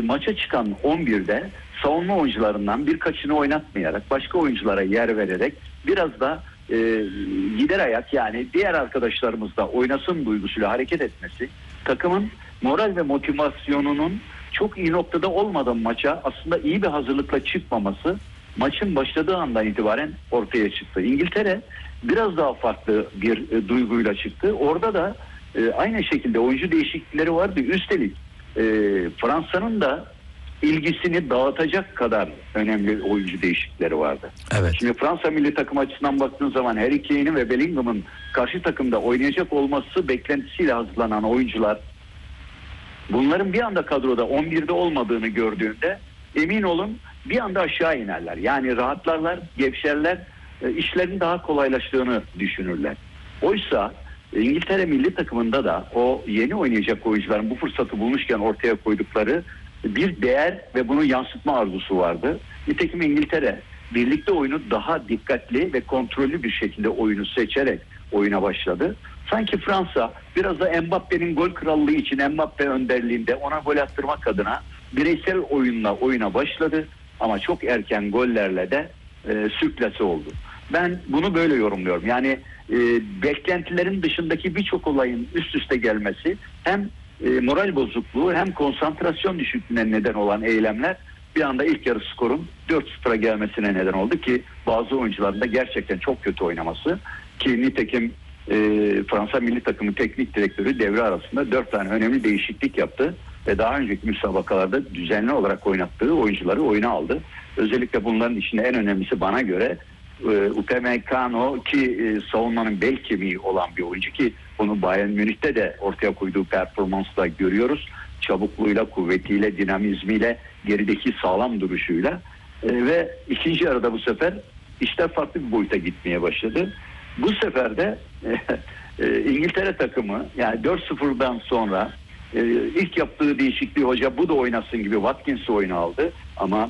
maça çıkan 11'de savunma oyuncularından birkaçını oynatmayarak, başka oyunculara yer vererek biraz da gider ayak, yani diğer arkadaşlarımız da oynasın duygusuyla hareket etmesi, takımın moral ve motivasyonunun çok iyi noktada olmadan maça aslında iyi bir hazırlıkla çıkmaması maçın başladığı andan itibaren ortaya çıktı. İngiltere biraz daha farklı bir duyguyla çıktı. Orada da aynı şekilde oyuncu değişiklikleri vardı. Üstelik Fransa'nın da ilgisini dağıtacak kadar önemli oyuncu değişiklikleri vardı. Evet. Şimdi Fransa milli takım açısından baktığın zaman Harry Kane'in ve Bellingham'ın karşı takımda oynayacak olması beklentisiyle hazırlanan oyuncular, bunların bir anda kadroda 11'de olmadığını gördüğünde emin olun bir anda aşağı inerler. Yani rahatlarlar, gevşerler, işlerin daha kolaylaştığını düşünürler. Oysa İngiltere milli takımında da o yeni oynayacak oyuncuların bu fırsatı bulmuşken ortaya koydukları bir değer ve bunu yansıtma arzusu vardı. Nitekim İngiltere birlikte oyunu daha dikkatli ve kontrollü bir şekilde oyunu seçerek oyuna başladı. Sanki Fransa biraz da Mbappe'nin gol krallığı için Mbappe önderliğinde ona gol attırmak adına bireysel oyunla oyuna başladı. Ama çok erken gollerle de sürklase oldu. Ben bunu böyle yorumluyorum. Yani beklentilerin dışındaki birçok olayın üst üste gelmesi hem moral bozukluğu hem konsantrasyon düşüklüğüne neden olan eylemler bir anda ilk yarı skorun 4-0'a gelmesine neden oldu ki bazı oyuncuların da gerçekten çok kötü oynaması, ki nitekim Fransa milli takımı teknik direktörü devre arasında 4 tane önemli değişiklik yaptı ve daha önceki müsabakalarda düzenli olarak oynattığı oyuncuları oyuna aldı. Özellikle bunların içinde en önemlisi bana göre Upamecano, ki savunmanın bel kemiği olan bir oyuncu, ki bunu Bayern Münih'te de ortaya koyduğu performansla görüyoruz. Çabukluğuyla, kuvvetiyle, dinamizmiyle, gerideki sağlam duruşuyla ve ikinci yarıda bu sefer işler farklı bir boyuta gitmeye başladı. Bu sefer de İngiltere takımı yani 4-0'dan sonra ilk yaptığı değişikliği hoca bu da oynasın gibi Watkins'i oyuna aldı. Ama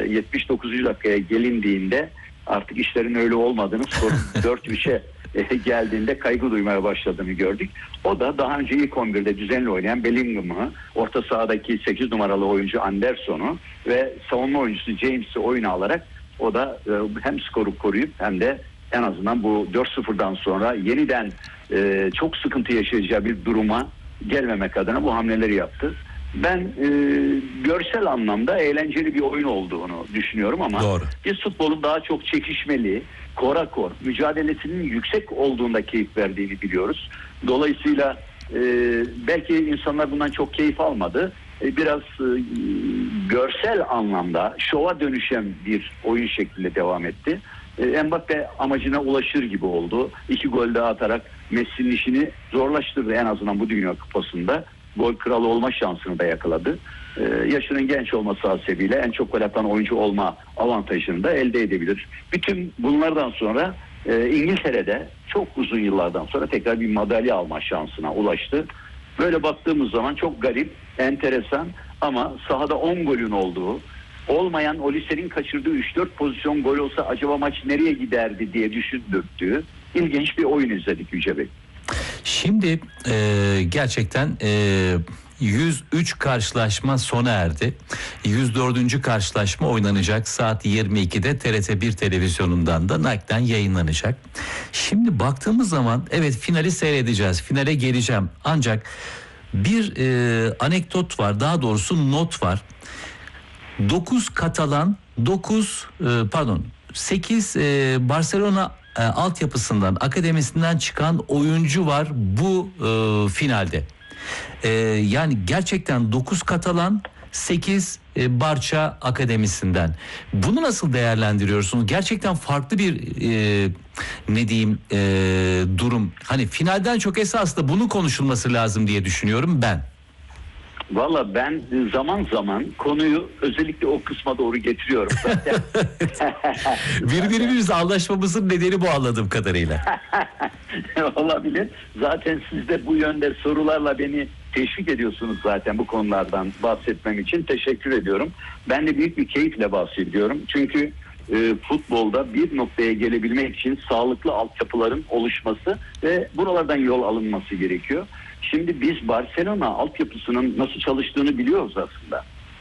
79. dakikaya gelindiğinde artık işlerin öyle olmadığını, skor 4-3'e geldiğinde kaygı duymaya başladığını gördük. O da daha önce ilk 11'de düzenli oynayan Bellingham'ı, orta sahadaki 8 numaralı oyuncu Anderson'u ve savunma oyuncusu James'i oyuna alarak o da hem skoru koruyup hem de en azından bu 4-0'dan sonra yeniden çok sıkıntı yaşayacağı bir duruma gelmemek adına bu hamleleri yaptı. Ben görsel anlamda eğlenceli bir oyun olduğunu düşünüyorum ama doğru, biz futbolun daha çok çekişmeli, korakor, mücadelesinin yüksek olduğunda keyif verdiğini biliyoruz. Dolayısıyla belki insanlar bundan çok keyif almadı. Biraz görsel anlamda şova dönüşen bir oyun şekliyle devam etti. Mbappe amacına ulaşır gibi oldu. 2 gol daha atarak Messi'nin işini zorlaştırdı, en azından bu Dünya Kupası'nda. Gol kralı olma şansını da yakaladı. Yaşının genç olması hasebiyle en çok gol atan oyuncu olma avantajını da elde edebilir. Bütün bunlardan sonra İngiltere'de çok uzun yıllardan sonra tekrar bir madalya alma şansına ulaştı. Böyle baktığımız zaman çok garip, enteresan ama sahada 10 golün olduğu, olmayan Olise'nin kaçırdığı 3-4 pozisyon gol olsa acaba maç nereye giderdi diye düşündürdüğü ilginç bir oyun izledik Yüce Bey. Şimdi gerçekten 103 karşılaşma sona erdi. 104. karşılaşma oynanacak. Saat 22'de TRT1 televizyonundan da naklen yayınlanacak. Şimdi baktığımız zaman evet, finali seyredeceğiz. Finale geleceğim. Ancak bir anekdot var. Daha doğrusu not var. 9 Katalan, 8 Barcelona altyapısından, akademisinden çıkan oyuncu var bu finalde. Yani gerçekten 9 Katalan, 8 Barça akademisinden. Bunu nasıl değerlendiriyorsunuz? Gerçekten farklı bir durum. Hani finalden çok esasında bunun konuşulması lazım diye düşünüyorum ben. Valla ben zaman zaman konuyu özellikle o kısma doğru getiriyorum zaten. Birbirimizle anlaşmamızın nedeni bu anladığım kadarıyla. Olabilir. Zaten siz de bu yönde sorularla beni teşvik ediyorsunuz zaten bu konulardan bahsetmem için. Teşekkür ediyorum. Ben de büyük bir keyifle bahsediyorum. Çünkü futbolda bir noktaya gelebilmek için sağlıklı altyapıların oluşması ve buralardan yol alınması gerekiyor. Şimdi biz Barcelona altyapısının nasıl çalıştığını biliyoruz aslında.